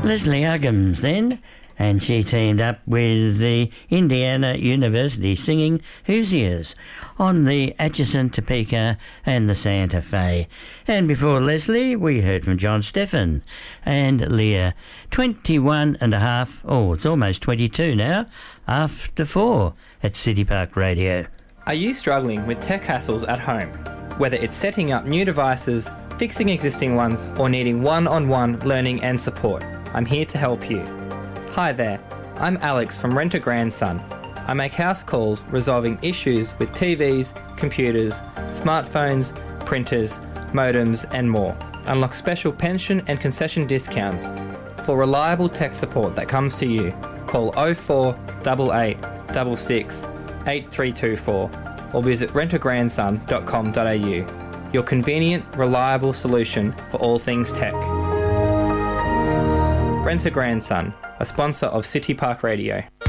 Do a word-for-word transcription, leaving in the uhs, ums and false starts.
Leslie Uggams then, and she teamed up with the Indiana University singing Hoosiers on the Atchison, Topeka and the Santa Fe. And before Leslie, we heard from John Stephan and Leah. twenty-one and a half, oh, it's almost twenty-two now, after four at City Park Radio. Are you struggling with tech hassles at home? Whether it's setting up new devices, fixing existing ones, or needing one-on-one learning and support, I'm here to help you. Hi there, I'm Alex from Rent a Grandson. I make house calls resolving issues with T Vs, computers, smartphones, printers, modems and more. Unlock special pension and concession discounts. For reliable tech support that comes to you, call oh four eight eight six six eight three two four or visit rent a grandson dot com dot a u. Your convenient, reliable solution for all things tech. Rent a Grandson, a sponsor of City Park Radio.